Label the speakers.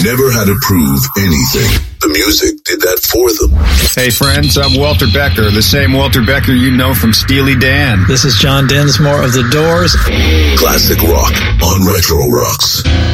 Speaker 1: never had to prove anything. The music did that for them.
Speaker 2: Hey friends, I'm Walter Becker, the same Walter Becker you know from Steely Dan.
Speaker 3: This is John Densmore of The Doors.
Speaker 1: Classic rock on Retro Rocks.